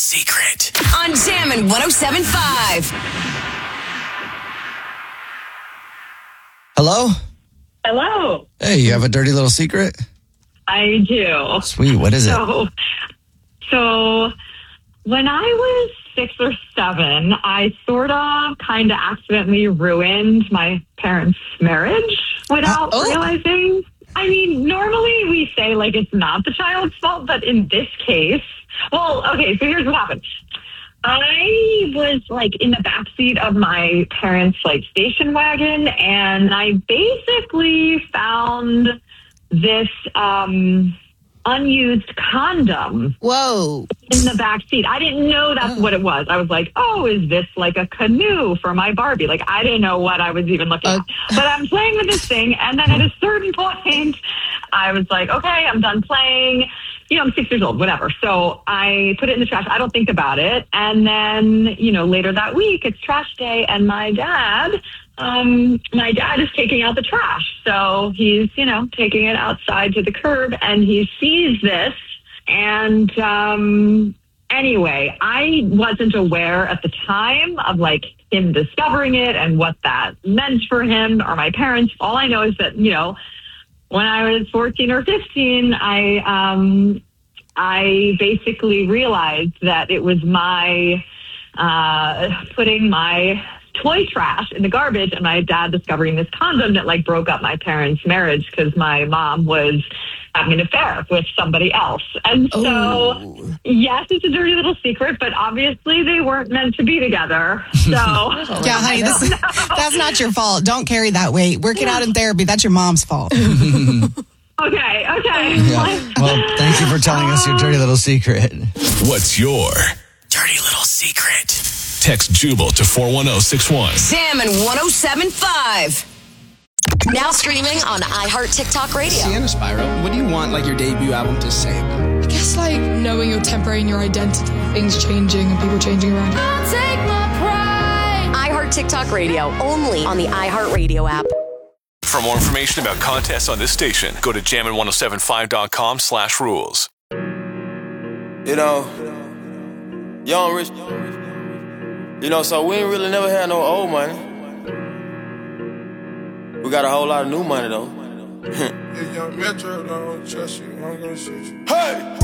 secret. On Jammin' 107.5. Hello? Hello. Hey, you have a dirty little secret? I do. Sweet, what is it? So when I was 6 or 7, I sort of kind of accidentally ruined my parents' marriage without realizing. I mean, normally we say like it's not the child's fault, but in this case, so here's what happened. I was like in the backseat of my parents' like station wagon, and I basically found this unused condom. Whoa. In the backseat. I didn't know that's what it was. I was like, oh, is this like a canoe for my Barbie? Like, I didn't know what I was even looking at. But I'm playing with this thing, and then at a certain point, I was like, okay, I'm done playing. You know, I'm 6 years old, whatever. So I put it in the trash. I don't think about it. And then, later that week, it's trash day, and my dad is taking out the trash. So he's, taking it outside to the curb, and he sees this. And anyway, I wasn't aware at the time of like him discovering it and what that meant for him or my parents. All I know is that, when I was 14 or 15, I basically realized that it was my putting my toy trash in the garbage and my dad discovering this condom that like broke up my parents' marriage because my mom was having an affair with somebody else. And so, yes, it's a dirty little secret, but obviously they weren't meant to be together. So, yeah, honey, that's not your fault. Don't carry that weight. Work it out in therapy. That's your mom's fault. Okay. Yeah. Well, thank you for telling us your dirty little secret. What's your dirty little secret? Text Jubal to 41061. Jammin' 107.5. Now streaming on iHeart TikTok Radio. Sienna Spiral, what do you want like your debut album to say? I guess like knowing your temporary and your identity, things changing and people changing around you. I'll take my pride. iHeart TikTok Radio, only on the iHeart Radio app. For more information about contests on this station, go to jammin1075.com/rules. Young Rich, so we ain't really never had no old money. We got a whole lot of new money, though. Young Metro, don't trust you, I'm gonna shoot you. Hey!